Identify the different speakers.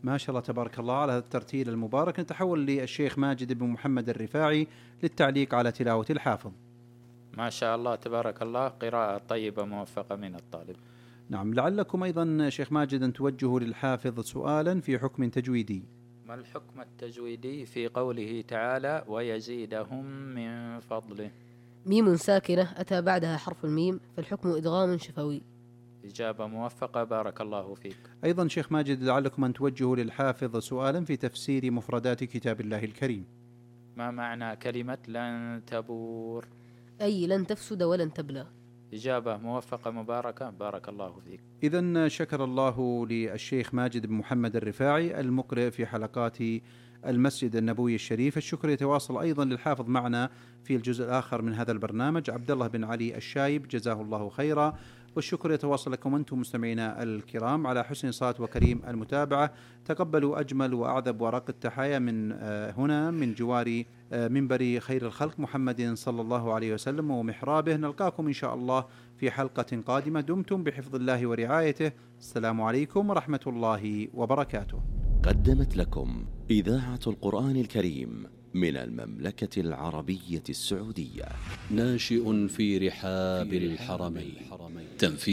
Speaker 1: ما شاء الله تبارك الله على هذا الترتيل المبارك. نتحول للشيخ ماجد بن محمد الرفاعي للتعليق على تلاوة الحافظ.
Speaker 2: ما شاء الله تبارك الله، قراءة طيبة موفقة من الطالب.
Speaker 1: نعم، لعلكم أيضا شيخ ماجد أن توجهوا للحافظ سؤالا في حكم تجويدي.
Speaker 2: ما الحكم التجويدي في قوله تعالى ويزيدهم من فضله؟
Speaker 3: ميم ساكنة أتى بعدها حرف الميم، فالحكم إدغام شفوي.
Speaker 2: إجابة موفقة، بارك الله فيك.
Speaker 1: أيضا شيخ ماجد لعلكم أن توجهوا للحافظ سؤالا في تفسير مفردات كتاب الله الكريم.
Speaker 2: ما معنى كلمة لن تبور؟
Speaker 3: أي لن تفسد ولن تبلى.
Speaker 2: إجابة موفقة مباركة، بارك الله فيك.
Speaker 1: إذن شكر الله للشيخ ماجد بن محمد الرفاعي المقرئ في حلقات المسجد النبوي الشريف. الشكر يتواصل أيضا للحافظ معنا في الجزء الآخر من هذا البرنامج عبد الله بن علي الشايب، جزاه الله خيرا. والشكر يتواصل لكم أنتم مستمعينا الكرام على حسن صوت وكريم المتابعة. تقبلوا أجمل وأعذب ورق التحايا من هنا من جوار منبر خير الخلق محمد صلى الله عليه وسلم ومحرابه. نلقاكم إن شاء الله في حلقة قادمة. دمتم بحفظ الله ورعايته. السلام عليكم ورحمة الله وبركاته.
Speaker 4: قدمت لكم إذاعة القرآن الكريم من المملكة العربية السعودية.
Speaker 5: ناشئ في رحاب الحرمين. تنفيذ